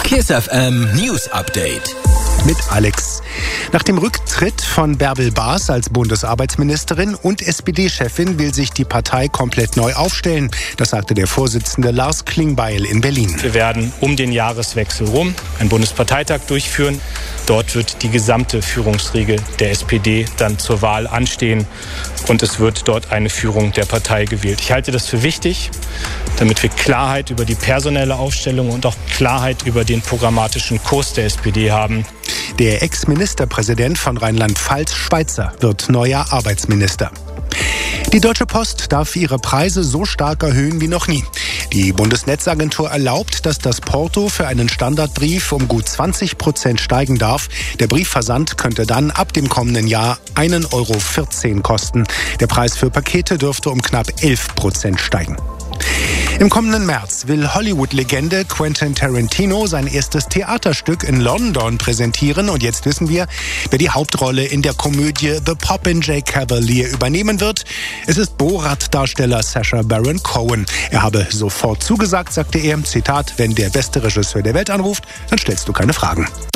Kiss FM News Update. Mit Alex. Nach dem Rücktritt von Bärbel Baas als Bundesarbeitsministerin und SPD-Chefin will sich die Partei komplett neu aufstellen. Das sagte der Vorsitzende Lars Klingbeil in Berlin. Wir werden um den Jahreswechsel rum einen Bundesparteitag durchführen. Dort wird die gesamte Führungsriege der SPD dann zur Wahl anstehen und es wird dort eine Führung der Partei gewählt. Ich halte das für wichtig, damit wir Klarheit über die personelle Aufstellung und auch Klarheit über den programmatischen Kurs der SPD haben. Der Ex-Ministerpräsident von Rheinland-Pfalz, Schweizer, wird neuer Arbeitsminister. Die Deutsche Post darf ihre Preise so stark erhöhen wie noch nie. Die Bundesnetzagentur erlaubt, dass das Porto für einen Standardbrief um gut 20% steigen darf. Der Briefversand könnte dann ab dem kommenden Jahr 1,14 € kosten. Der Preis für Pakete dürfte um knapp 11% steigen. Im kommenden März will Hollywood-Legende Quentin Tarantino sein erstes Theaterstück in London präsentieren. Und jetzt wissen wir, wer die Hauptrolle in der Komödie The Popinjay Cavalier übernehmen wird. Es ist Borat-Darsteller Sacha Baron Cohen. Er habe sofort zugesagt, sagte er, Zitat, wenn der beste Regisseur der Welt anruft, dann stellst du keine Fragen.